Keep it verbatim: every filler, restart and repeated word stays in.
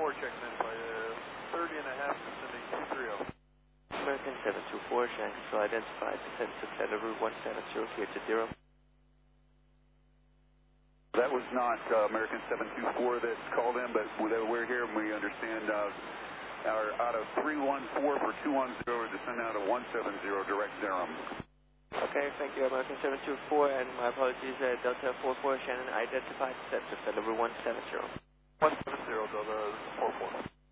four checks in by uh, thirty and a half, descending two three zero. American seven two four, Shanghai Control identified, descend to Center Route one seven zero, clear to zero. That was not uh, American seven two four that called in, but we're here and we understand uh, our out of three one four for two one zero, descend out of one seven zero, direct Durham. Okay, thank you, American seven two four, and my apologies, uh, Delta four four, Shannon identified, descend to Center Route one seven zero. one seven zero, Delta four four.